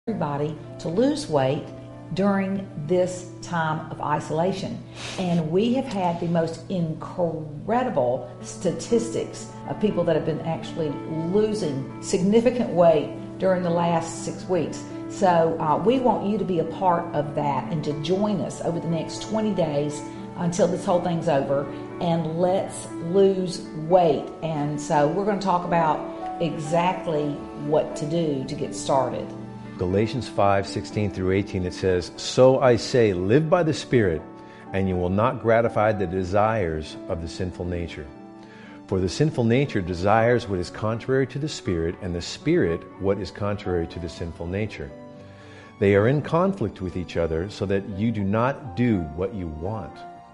everybody to lose weight during this time of isolation. And we have had the most incredible statistics of people that have been actually losing significant weight during the last 6 weeks. So we want you to be a part of that and to join us over the next 20 days until this whole thing's over, and let's lose weight. And so we're going to talk about exactly what to do to get started. Galatians 5:16 through 18, it says, "So I say, live by the Spirit, and you will not gratify the desires of the sinful nature. For the sinful nature desires what is contrary to the Spirit, and the Spirit what is contrary to the sinful nature. They are in conflict with each other, so that you do not do what you want.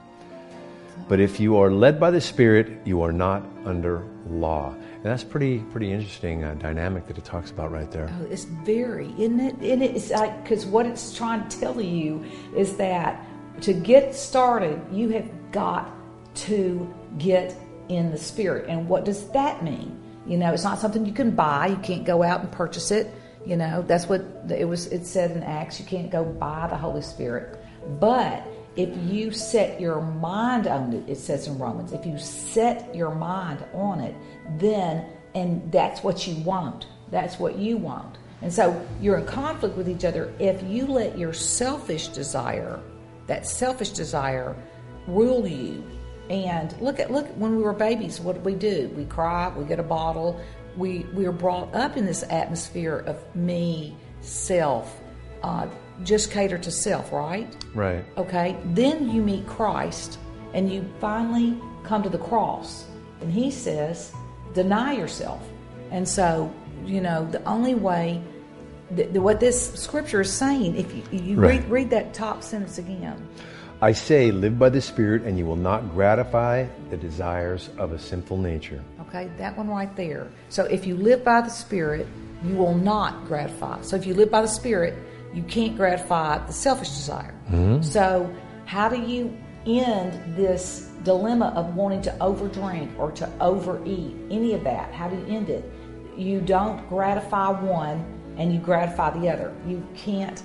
But if you are led by the Spirit, you are not under law." And that's pretty interesting dynamic that it talks about right there. Oh, it's very, isn't it? And it's like, because what it's trying to tell you is that to get started, you have got to get in the Spirit. And what does that mean? You know, it's not something you can buy. You can't go out and purchase it. You know, that's what it said in Acts. You can't go buy the Holy Spirit. But if you set your mind on it, it says in Romans, if you set your mind on it, then, and that's what you want. That's what you want. And so you're in conflict with each other if you let your selfish desire, that selfish desire, rule you. And look, when we were babies, what do? We cry, we get a bottle. We are brought up in this atmosphere of me, self, just cater to self, right? Right. Okay. Then you meet Christ and you finally come to the cross. And he says, deny yourself. And so, you know, the only way, what this scripture is saying, if you right. read that top sentence again. "I say, live by the Spirit, and you will not gratify the desires of a sinful nature." Okay, that one right there. So if you live by the Spirit, you will not gratify. So if you live by the Spirit, you can't gratify the selfish desire. Mm-hmm. So how do you end this dilemma of wanting to overdrink or to overeat? Any of that, how do you end it? You don't gratify one and you gratify the other. You can't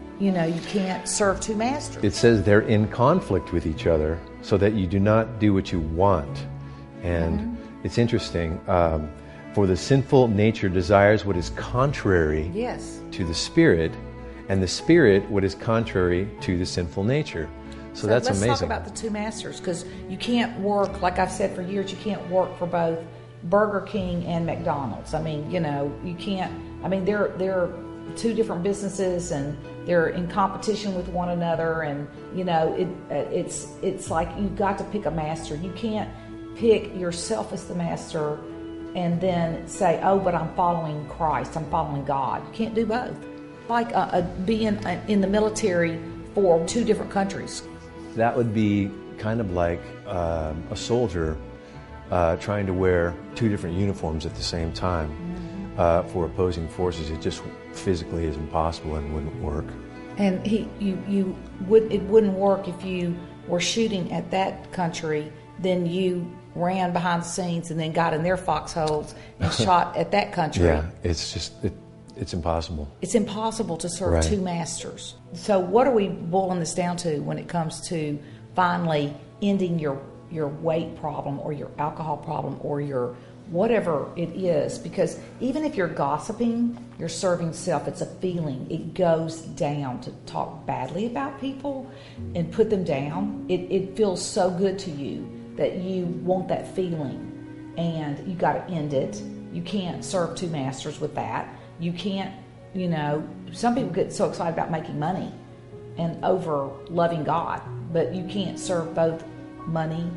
serve two masters. It says they're in conflict with each other so that you do not do what you want. And it's interesting. For the sinful nature desires what is contrary to the Spirit, and the Spirit what is contrary to the sinful nature. So that's amazing. Let's talk about the two masters, because you can't work, like I've said for years, you can't work for both Burger King and McDonald's. I mean, you know, you can't. I mean, they're two different businesses and they're in competition with one another, and you know, it's like you've got to pick a master. You can't pick yourself as the master and then say, oh, but I'm following Christ, I'm following God. You can't do both. Like being in the military for two different countries. That would be kind of like a soldier trying to wear two different uniforms at the same time for opposing forces. It just physically is impossible and wouldn't work. And it wouldn't work if you were shooting at that country, then you ran behind the scenes and then got in their foxholes and shot at that country. Yeah, it's just it's impossible. It's impossible to serve two masters. So what are we boiling this down to when it comes to finally ending your weight problem or your alcohol problem or your whatever it is? Because even if you're gossiping, you're serving self. It's a feeling. It goes down to talk badly about people and put them down. It feels so good to you that you want that feeling, and you got to end it. You can't serve two masters with that. You can't, you know, some people get so excited about making money and over loving God, but you can't serve both money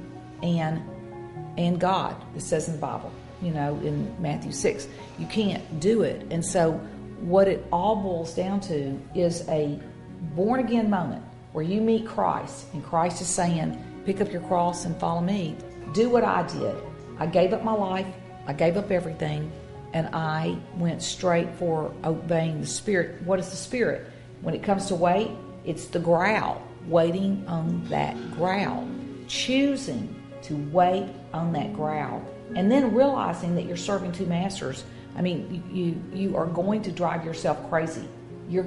and God. It says in the Bible, you know, in Matthew 6. You can't do it. And so what it all boils down to is a born-again moment where you meet Christ, and Christ is saying, pick up your cross and follow me. Do what I did. I gave up my life. I gave up everything. And I went straight for obeying the Spirit. What is the Spirit? When it comes to weight, it's the growl, waiting on that growl, choosing to wait on that growl, and then realizing that you're serving two masters. I mean, you are going to drive yourself crazy.